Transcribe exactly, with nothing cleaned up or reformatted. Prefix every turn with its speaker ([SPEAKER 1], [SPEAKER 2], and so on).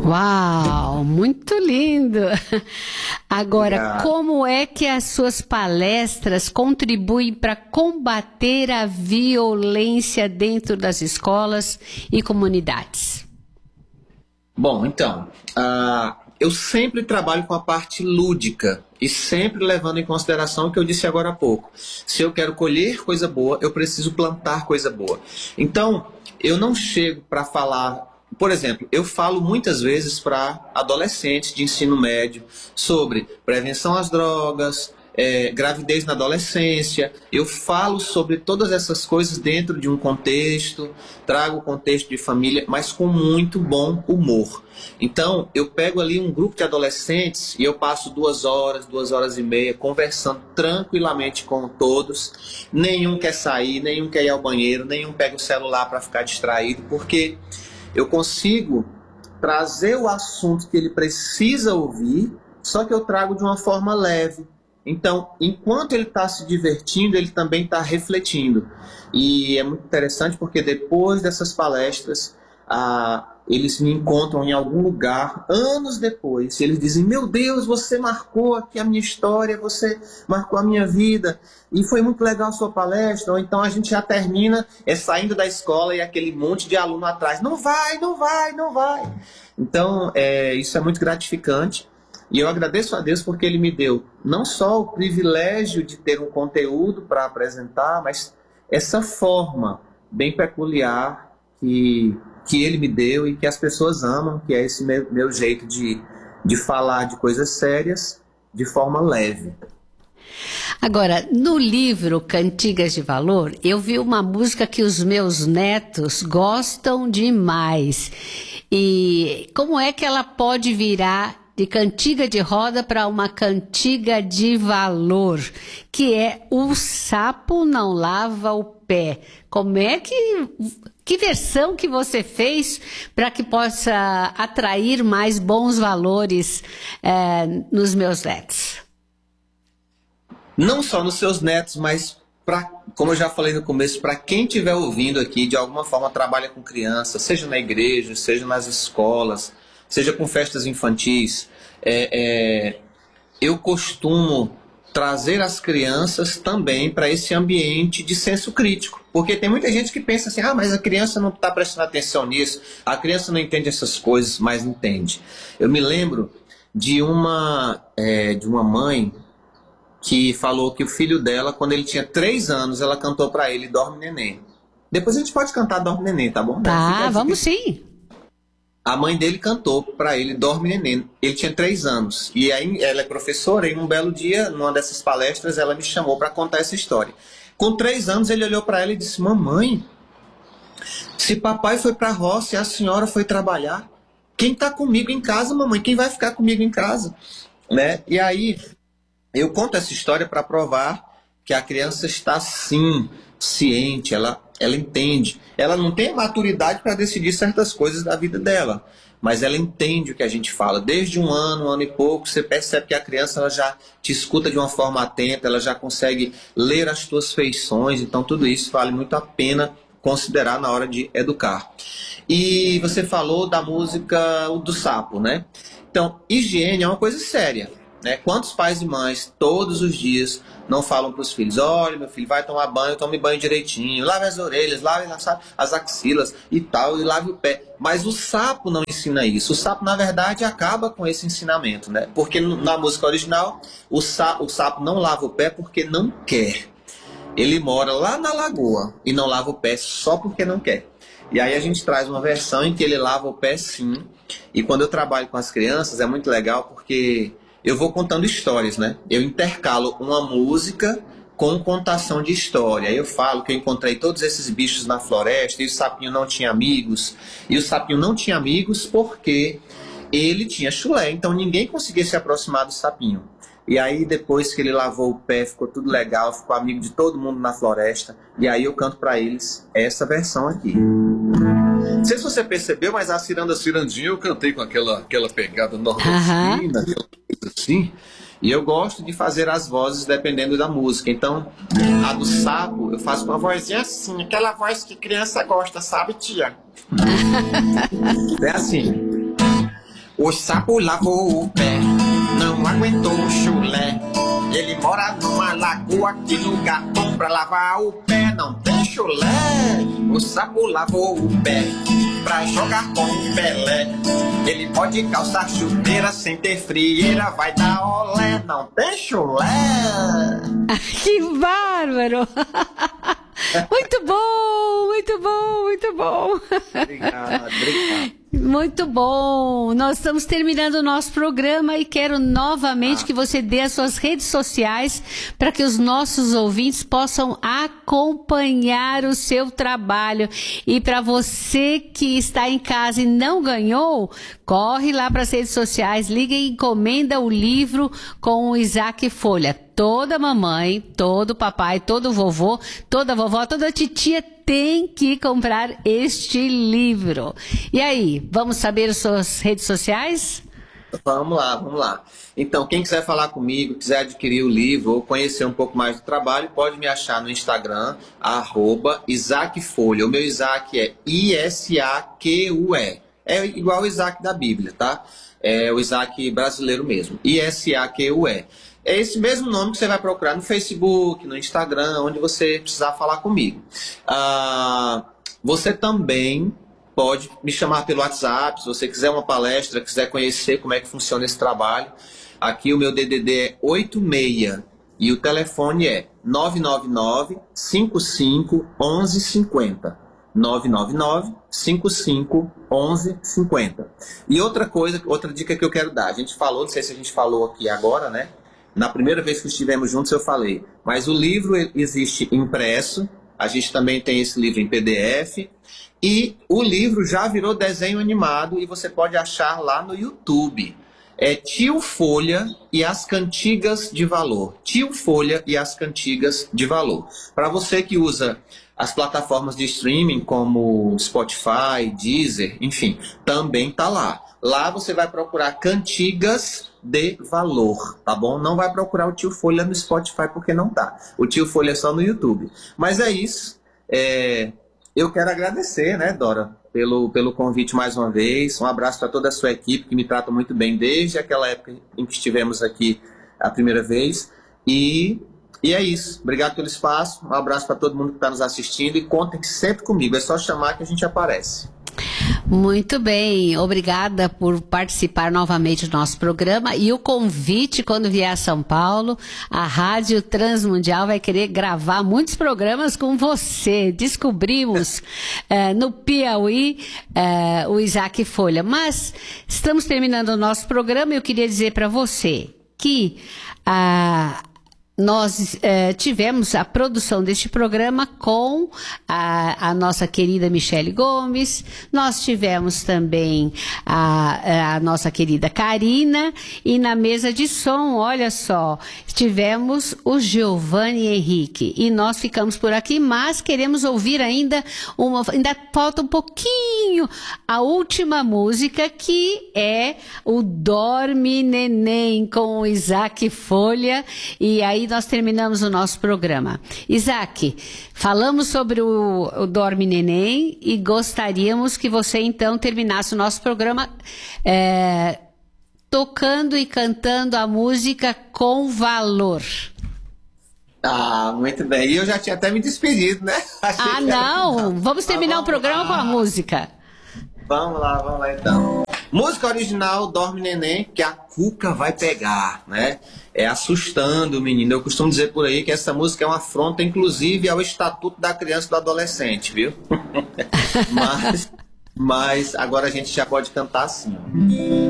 [SPEAKER 1] Uau, muito lindo! Agora,
[SPEAKER 2] Obrigado.
[SPEAKER 1] Como é que as suas palestras contribuem para combater a violência dentro das escolas e comunidades?
[SPEAKER 2] Bom, então, uh, eu sempre trabalho com a parte lúdica e sempre levando em consideração o que eu disse agora há pouco. Se eu quero colher coisa boa, eu preciso plantar coisa boa. Então, eu não chego para falar... Por exemplo, eu falo muitas vezes para adolescentes de ensino médio sobre prevenção às drogas, é, gravidez na adolescência. Eu falo sobre todas essas coisas dentro de um contexto, trago o contexto de família, mas com muito bom humor. Então, eu pego ali um grupo de adolescentes e eu passo duas horas, duas horas e meia conversando tranquilamente com todos. Nenhum quer sair, nenhum quer ir ao banheiro, nenhum pega o celular para ficar distraído, porque... eu consigo trazer o assunto que ele precisa ouvir, só que eu trago de uma forma leve. Então, enquanto ele está se divertindo, ele também está refletindo. E é muito interessante porque depois dessas palestras, ah, eles me encontram em algum lugar, anos depois, e eles dizem, meu Deus, você marcou aqui a minha história, você marcou a minha vida, e foi muito legal a sua palestra. Ou então a gente já termina é, saindo da escola e aquele monte de aluno atrás, não vai, não vai, não vai. Então, é, isso é muito gratificante, e eu agradeço a Deus porque Ele me deu não só o privilégio de ter um conteúdo para apresentar, mas essa forma bem peculiar que... que ele me deu e que as pessoas amam, que é esse meu, meu jeito de, de falar de coisas sérias de forma leve.
[SPEAKER 1] Agora, no livro Cantigas de Valor, eu vi uma música que os meus netos gostam demais. E como é que ela pode virar de cantiga de roda para uma cantiga de valor, que é O Sapo Não Lava o Pé? Como é que... que versão que você fez para que possa atrair mais bons valores é, nos meus netos?
[SPEAKER 2] Não só nos seus netos, mas, pra, como eu já falei no começo, para quem estiver ouvindo aqui, de alguma forma trabalha com crianças, seja na igreja, seja nas escolas, seja com festas infantis, é, é, eu costumo trazer as crianças também para esse ambiente de senso crítico. Porque tem muita gente que pensa assim, ah, mas a criança não está prestando atenção nisso, a criança não entende essas coisas, mas entende. Eu me lembro de uma, é, de uma mãe que falou que o filho dela, quando ele tinha três anos, ela cantou para ele Dorme Neném. Depois a gente pode cantar Dorme Neném, tá bom?
[SPEAKER 1] Tá, vamos sim.
[SPEAKER 2] A mãe dele cantou para ele Dorme Neném. Ele tinha três anos. E aí ela é professora e um belo dia, numa dessas palestras, ela me chamou para contar essa história. Com três anos ele olhou para ela e disse, mamãe, se papai foi para a roça e a senhora foi trabalhar, quem está comigo em casa, mamãe? Quem vai ficar comigo em casa? Né? E aí eu conto essa história para provar que a criança está sim ciente, ela, ela entende. Ela não tem maturidade para decidir certas coisas da vida dela, mas ela entende o que a gente fala. Desde um ano, um ano e pouco, você percebe que a criança ela já te escuta de uma forma atenta, ela já consegue ler as tuas feições, então tudo isso vale muito a pena considerar na hora de educar. E você falou da música do sapo, né? Então, higiene é uma coisa séria. Né? Quantos pais e mães, todos os dias, não falam para os filhos, olha, meu filho, vai tomar banho, tome banho direitinho, lave as orelhas, lave as axilas e tal, e lave o pé. Mas o sapo não ensina isso. O sapo, na verdade, acaba com esse ensinamento, né? Porque na música original, o sapo, o sapo não lava o pé porque não quer. Ele mora lá na lagoa e não lava o pé só porque não quer. E aí a gente traz uma versão em que ele lava o pé sim. E quando eu trabalho com as crianças, é muito legal porque eu vou contando histórias, né? Eu intercalo uma música com contação de história. Eu falo que eu encontrei todos esses bichos na floresta e o sapinho não tinha amigos. E o sapinho não tinha amigos porque ele tinha chulé, então ninguém conseguia se aproximar do sapinho. E aí depois que ele lavou o pé, ficou tudo legal, ficou amigo de todo mundo na floresta. E aí eu canto para eles essa versão aqui. Não sei se você percebeu, mas a Ciranda Cirandinha eu cantei com aquela, aquela pegada nordestina, uhum. Aquela coisa assim. E eu gosto de fazer as vozes dependendo da música. Então, a do sapo, eu faço uma vozinha assim, aquela voz que criança gosta, sabe, tia? É assim. O sapo lavou o pé, não aguentou o chulé. Ele mora numa lagoa, que lugar bom pra lavar o pé. Não tem chulé. O sapo lavou o pé pra jogar com o Pelé. Ele pode calçar chuteira sem ter frieira, vai dar olé. Não tem chulé.
[SPEAKER 1] Que bárbaro! Muito bom, muito bom, muito bom.
[SPEAKER 2] Obrigado, obrigado.
[SPEAKER 1] Muito bom. Nós estamos terminando o nosso programa e quero novamente ah. que você dê as suas redes sociais para que os nossos ouvintes possam acompanhar o seu trabalho. E para você que está em casa e não ganhou, corre lá para as redes sociais, liga e encomenda o livro com o Isaac Folha. Toda mamãe, todo papai, todo vovô, toda vovó, toda titia tem que comprar este livro. E aí, vamos saber as suas redes sociais?
[SPEAKER 2] Vamos lá, vamos lá. Então, quem quiser falar comigo, quiser adquirir o livro ou conhecer um pouco mais do trabalho, pode me achar no Instagram, arroba Isaac Folha. O meu Isaac é I S A Q U E. É igual o Isaac da Bíblia, tá? É o Isaac brasileiro mesmo. I S A Q U E. É esse mesmo nome que você vai procurar no Facebook, no Instagram, onde você precisar falar comigo. Ah, você também pode me chamar pelo WhatsApp, se você quiser uma palestra, quiser conhecer como é que funciona esse trabalho. Aqui o meu D D D é oito seis e o telefone é nove nove nove, cinco cinco, um um cinco zero. nove nove nove, cinco cinco, um um cinco zero. E outra coisa, outra dica que eu quero dar. A gente falou, não sei se a gente falou aqui agora, né? Na primeira vez que estivemos juntos eu falei, mas o livro existe impresso, a gente também tem esse livro em P D F, e o livro já virou desenho animado e você pode achar lá no YouTube. É Tio Folha e as Cantigas de Valor. Tio Folha e as Cantigas de Valor. Para você que usa as plataformas de streaming como Spotify, Deezer, enfim, também tá lá. Lá você vai procurar Cantigas de Valor, tá bom? Não vai procurar o Tio Folha no Spotify porque não tá. O Tio Folha é só no YouTube. Mas é isso. É... Eu quero agradecer, né, Dora, pelo, pelo convite mais uma vez. Um abraço para toda a sua equipe que me trata muito bem desde aquela época em que estivemos aqui a primeira vez. E, e é isso. Obrigado pelo espaço. Um abraço para todo mundo que está nos assistindo e contem sempre comigo. É só chamar que a gente aparece.
[SPEAKER 1] Muito bem, obrigada por participar novamente do nosso programa e o convite quando vier a São Paulo, a Rádio Transmundial vai querer gravar muitos programas com você. Descobrimos eh, no Piauí eh, o Isaac Folha, mas estamos terminando o nosso programa e eu queria dizer para você que a Nós eh, tivemos a produção deste programa com a, a nossa querida Michele Gomes, nós tivemos também a, a nossa querida Karina e na mesa de som, olha só, tivemos o Giovanni Henrique e nós ficamos por aqui, mas queremos ouvir ainda, uma, ainda falta um pouquinho a última música que é o Dorme Neném com o Isaac Folha e aí nós terminamos o nosso programa. Isaac, falamos sobre o, o Dorme Neném e gostaríamos que você então terminasse o nosso programa é, tocando e cantando a música Com Valor.
[SPEAKER 2] Ah, muito bem. E eu já tinha até me despedido, né? Achei
[SPEAKER 1] ah, não! Era... Vamos terminar ah, vamos o programa lá. Com a música.
[SPEAKER 2] Vamos lá, vamos lá então. Música original, Dorme Neném, que a Cuca vai pegar, né? É assustando o menino. Eu costumo dizer por aí que essa música é uma afronta, inclusive, ao Estatuto da Criança e do Adolescente, viu? mas, mas agora a gente já pode cantar assim, ó.